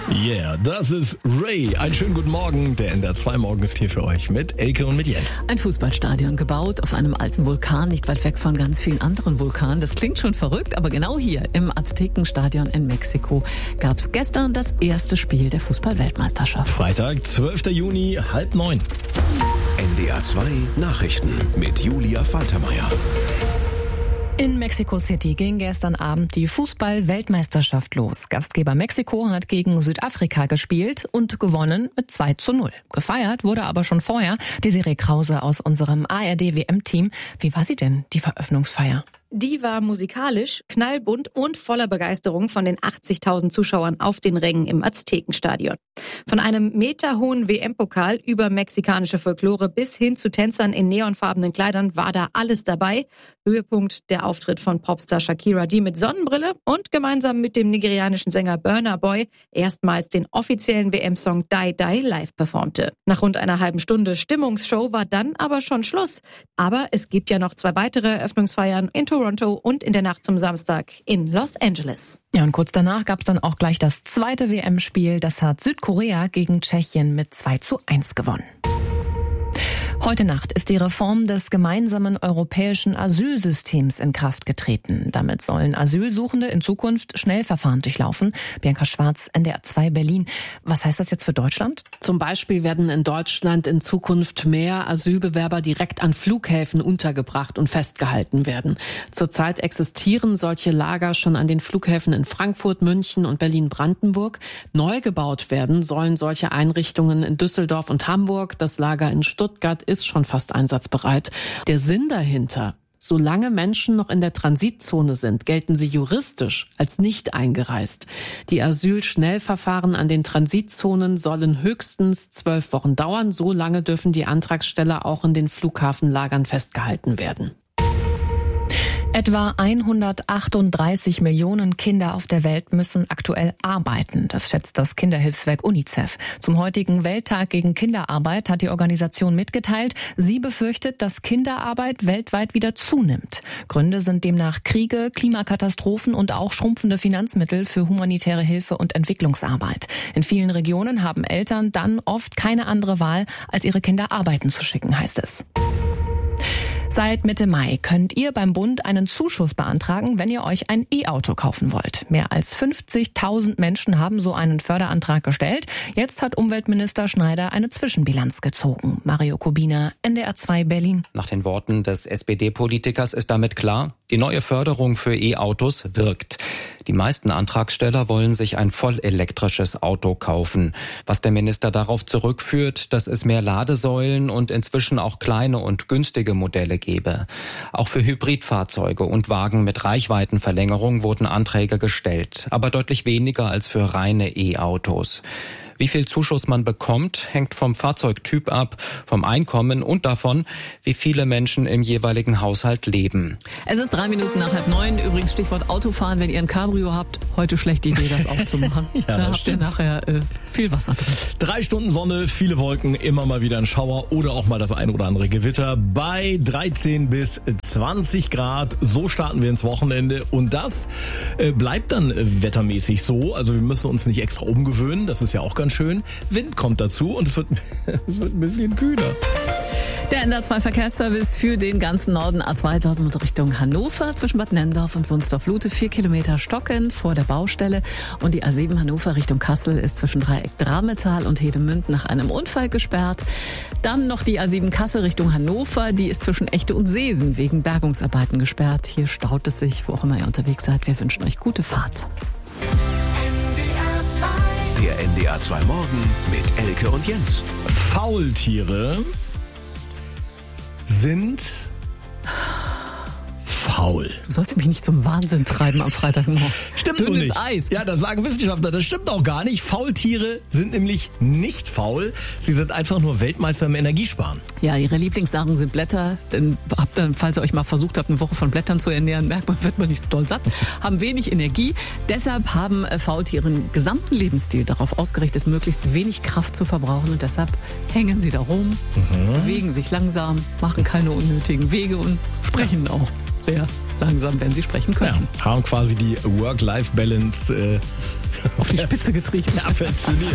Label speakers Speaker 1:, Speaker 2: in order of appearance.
Speaker 1: Yeah, das ist Ray. Einen schönen guten Morgen. Der NDR 2 Morgen ist hier für euch mit Elke und mit Jens.
Speaker 2: Ein Fußballstadion gebaut auf einem alten Vulkan, nicht weit weg von ganz vielen anderen Vulkanen. Das klingt schon verrückt, aber genau hier im Aztekenstadion in Mexiko gab es gestern das erste Spiel der Fußball-Weltmeisterschaft.
Speaker 1: Freitag, 12. Juni, 8:30.
Speaker 3: NDR 2 Nachrichten mit Julia Faltermeier.
Speaker 4: In Mexico City ging gestern Abend die Fußball-Weltmeisterschaft los. Gastgeber Mexiko hat gegen Südafrika gespielt und gewonnen mit 2:0. Gefeiert wurde aber schon vorher Desiree Krause aus unserem ARD-WM-Team. Wie war sie denn, die Eröffnungsfeier?
Speaker 5: Die war musikalisch, knallbunt und voller Begeisterung von den 80.000 Zuschauern auf den Rängen im Aztekenstadion. Von einem meterhohen WM-Pokal über mexikanische Folklore bis hin zu Tänzern in neonfarbenen Kleidern war da alles dabei. Höhepunkt der Auftritt von Popstar Shakira, die mit Sonnenbrille und gemeinsam mit dem nigerianischen Sänger Burna Boy erstmals den offiziellen WM-Song Die Die live performte. Nach rund einer halben Stunde Stimmungsshow war dann aber schon Schluss. Aber es gibt ja noch 2 weitere Eröffnungsfeiern in Toronto und in der Nacht zum Samstag in Los Angeles.
Speaker 4: Ja, und kurz danach gab es dann auch gleich das zweite WM-Spiel. Das hat Südkorea gegen Tschechien mit 2:1 gewonnen. Heute Nacht ist die Reform des gemeinsamen europäischen Asylsystems in Kraft getreten. Damit sollen Asylsuchende in Zukunft Schnellverfahren durchlaufen. Bianca Schwarz, NDR 2 Berlin. Was heißt das jetzt für Deutschland?
Speaker 6: Zum Beispiel werden in Deutschland in Zukunft mehr Asylbewerber direkt an Flughäfen untergebracht und festgehalten werden. Zurzeit existieren solche Lager schon an den Flughäfen in Frankfurt, München und Berlin-Brandenburg. Neu gebaut werden sollen solche Einrichtungen in Düsseldorf und Hamburg. Das Lager in Stuttgart ist schon fast einsatzbereit. Der Sinn dahinter: Solange Menschen noch in der Transitzone sind, gelten sie juristisch als nicht eingereist. Die Asylschnellverfahren an den Transitzonen sollen höchstens 12 Wochen dauern. So lange dürfen die Antragsteller auch in den Flughafenlagern festgehalten werden.
Speaker 4: Etwa 138 Millionen Kinder auf der Welt müssen aktuell arbeiten. Das schätzt das Kinderhilfswerk UNICEF. Zum heutigen Welttag gegen Kinderarbeit hat die Organisation mitgeteilt, sie befürchtet, dass Kinderarbeit weltweit wieder zunimmt. Gründe sind demnach Kriege, Klimakatastrophen und auch schrumpfende Finanzmittel für humanitäre Hilfe und Entwicklungsarbeit. In vielen Regionen haben Eltern dann oft keine andere Wahl, als ihre Kinder arbeiten zu schicken, heißt es. Seit Mitte Mai könnt ihr beim Bund einen Zuschuss beantragen, wenn ihr euch ein E-Auto kaufen wollt. Mehr als 50.000 Menschen haben so einen Förderantrag gestellt. Jetzt hat Umweltminister Schneider eine Zwischenbilanz gezogen. Mario Kubina, NDR 2 Berlin.
Speaker 7: Nach den Worten des SPD-Politikers ist damit klar, die neue Förderung für E-Autos wirkt. Die meisten Antragsteller wollen sich ein vollelektrisches Auto kaufen. Was der Minister darauf zurückführt, dass es mehr Ladesäulen und inzwischen auch kleine und günstige Modelle gebe. Auch für Hybridfahrzeuge und Wagen mit Reichweitenverlängerung wurden Anträge gestellt, aber deutlich weniger als für reine E-Autos. Wie viel Zuschuss man bekommt, hängt vom Fahrzeugtyp ab, vom Einkommen und davon, wie viele Menschen im jeweiligen Haushalt leben.
Speaker 2: Es ist 3 Minuten nach 8:30. Übrigens Stichwort Autofahren. Wenn ihr ein Cabrio habt, heute schlechte Idee, das aufzumachen.
Speaker 1: Ja,
Speaker 2: da habt ihr nachher viel Wasser drin.
Speaker 1: 3 Stunden Sonne, viele Wolken, immer mal wieder ein Schauer oder auch mal das ein oder andere Gewitter bei 13 bis 20 Grad. So starten wir ins Wochenende und das bleibt dann wettermäßig so. Also wir müssen uns nicht extra umgewöhnen, das ist ja auch ganz schön. Wind kommt dazu und es wird ein bisschen kühler.
Speaker 2: Der NDR 2 Verkehrsservice für den ganzen Norden A2 Dortmund Richtung Hannover zwischen Bad Nenndorf und Wunsdorf-Lute 4 Kilometer stocken vor der Baustelle und die A7 Hannover Richtung Kassel ist zwischen Dreieck Drametal und Hedemünd nach einem Unfall gesperrt. Dann noch die A7 Kassel Richtung Hannover, die ist zwischen Echte und Seesen wegen Bergungsarbeiten gesperrt. Hier staut es sich, wo auch immer ihr unterwegs seid. Wir wünschen euch gute Fahrt.
Speaker 3: Der NDR 2 Morgen mit Elke und Jens.
Speaker 1: Faultiere sind faul.
Speaker 2: Du sollst mich nicht zum Wahnsinn treiben am Freitagmorgen.
Speaker 1: Stimmt nur
Speaker 2: Dünnes
Speaker 1: nicht.
Speaker 2: Eis.
Speaker 1: Ja, das sagen Wissenschaftler. Das stimmt auch gar nicht. Faultiere sind nämlich nicht faul. Sie sind einfach nur Weltmeister im Energiesparen.
Speaker 2: Ja, ihre Lieblingsnahrung sind Blätter. Denn habt ihr, falls ihr euch mal versucht habt, eine Woche von Blättern zu ernähren, merkt man, wird man nicht so doll satt. Haben wenig Energie. Deshalb haben Faultiere einen gesamten Lebensstil darauf ausgerichtet, möglichst wenig Kraft zu verbrauchen. Und deshalb hängen sie da rum, bewegen sich langsam, machen keine unnötigen Wege und sprechen auch sehr langsam, wenn sie sprechen können.
Speaker 1: Ja, haben quasi die Work-Life-Balance
Speaker 2: auf die Spitze getrieben.
Speaker 1: Perfektioniert.